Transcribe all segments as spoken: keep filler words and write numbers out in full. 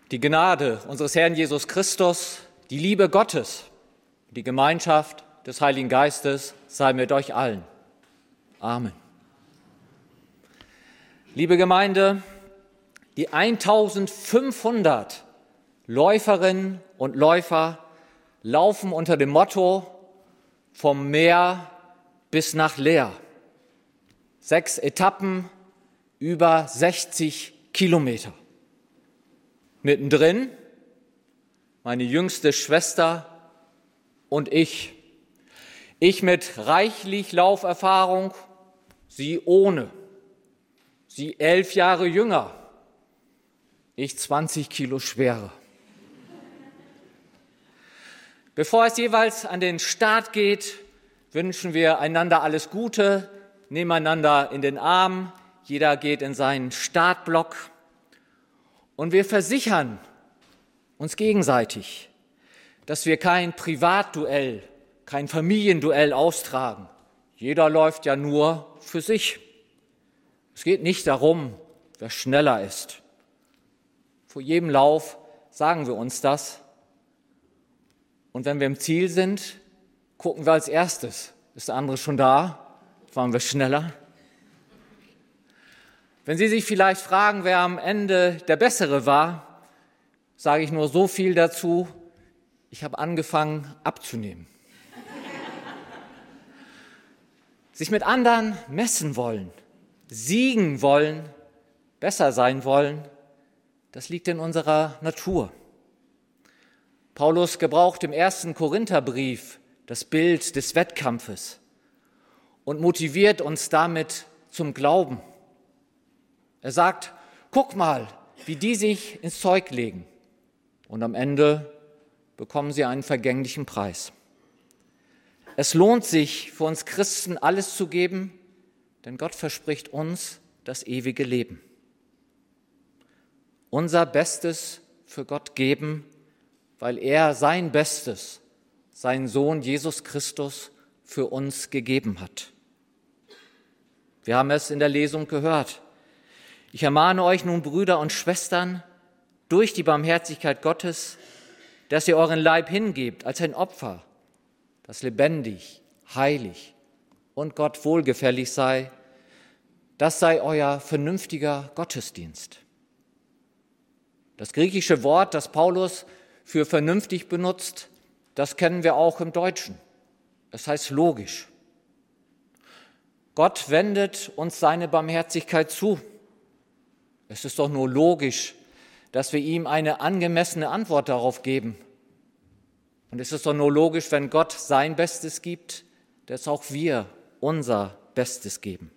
Die Gnade unseres Herrn Jesus Christus, die Liebe Gottes, die Gemeinschaft des Heiligen Geistes sei mit euch allen. Amen. Liebe Gemeinde, die eintausendfünfhundert Läuferinnen und Läufer laufen unter dem Motto vom Meer bis nach Leer. Sechs Etappen, über sechzig Kilometer. Mittendrin meine jüngste Schwester und ich. Ich mit reichlich Lauferfahrung, sie ohne. Sie elf Jahre jünger, ich zwanzig Kilo schwerer. Bevor es jeweils an den Start geht, wünschen wir einander alles Gute, nehmen einander in den Arm, jeder geht in seinen Startblock und wir versichern uns gegenseitig, dass wir kein Privatduell, kein Familienduell austragen. Jeder läuft ja nur für sich. Es geht nicht darum, wer schneller ist. Vor jedem Lauf sagen wir uns das. Und wenn wir im Ziel sind, gucken wir als erstes, ist der andere schon da? Waren wir schneller? Wenn Sie sich vielleicht fragen, wer am Ende der Bessere war, sage ich nur so viel dazu: Ich habe angefangen abzunehmen. Sich mit anderen messen wollen, siegen wollen, besser sein wollen, das liegt in unserer Natur. Paulus gebraucht im ersten Korintherbrief das Bild des Wettkampfes und motiviert uns damit zum Glauben. Er sagt, guck mal, wie die sich ins Zeug legen. Und am Ende bekommen sie einen vergänglichen Preis. Es lohnt sich für uns Christen, alles zu geben, denn Gott verspricht uns das ewige Leben. Unser Bestes für Gott geben, weil er sein Bestes, seinen Sohn Jesus Christus, für uns gegeben hat. Wir haben es in der Lesung gehört. Ich ermahne euch nun, Brüder und Schwestern, durch die Barmherzigkeit Gottes, dass ihr euren Leib hingebt als ein Opfer, das lebendig, heilig und Gott wohlgefällig sei. Das sei euer vernünftiger Gottesdienst. Das griechische Wort, das Paulus für vernünftig benutzt, das kennen wir auch im Deutschen. Es heißt logisch. Gott wendet uns seine Barmherzigkeit zu. Es ist doch nur logisch, dass wir ihm eine angemessene Antwort darauf geben. Und es ist doch nur logisch, wenn Gott sein Bestes gibt, dass auch wir unser Bestes geben.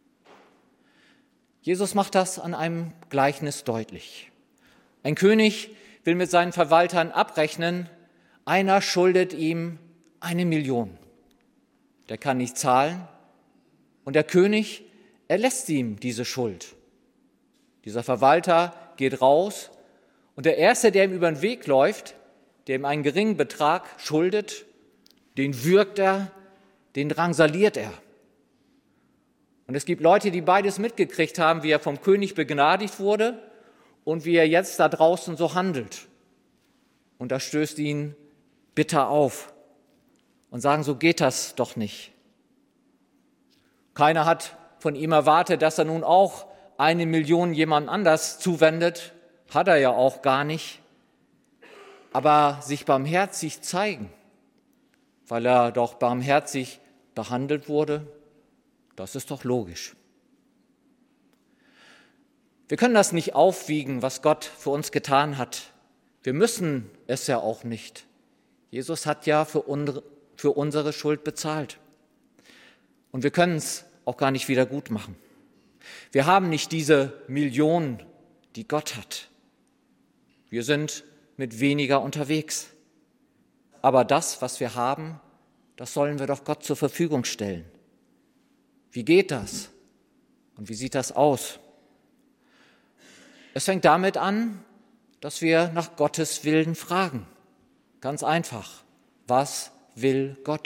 Jesus macht das an einem Gleichnis deutlich. Ein König will mit seinen Verwaltern abrechnen, einer schuldet ihm eine Million. Der kann nicht zahlen und der König erlässt ihm diese Schuld. Dieser Verwalter geht raus und der Erste, der ihm über den Weg läuft, der ihm einen geringen Betrag schuldet, den würgt er, den drangsaliert er. Und es gibt Leute, die beides mitgekriegt haben, wie er vom König begnadigt wurde und wie er jetzt da draußen so handelt. Und das stößt ihn bitter auf und sagen, so geht das doch nicht. Keiner hat von ihm erwartet, dass er nun auch eine Million jemand anders zuwendet, hat er ja auch gar nicht. Aber sich barmherzig zeigen, weil er doch barmherzig behandelt wurde, das ist doch logisch. Wir können das nicht aufwiegen, was Gott für uns getan hat. Wir müssen es ja auch nicht. Jesus hat ja für unsere Schuld bezahlt. Und wir können es auch gar nicht wieder gut machen. Wir haben nicht diese Millionen, die Gott hat. Wir sind mit weniger unterwegs. Aber das, was wir haben, das sollen wir doch Gott zur Verfügung stellen. Wie geht das? Und wie sieht das aus? Es fängt damit an, dass wir nach Gottes Willen fragen. Ganz einfach. Was will Gott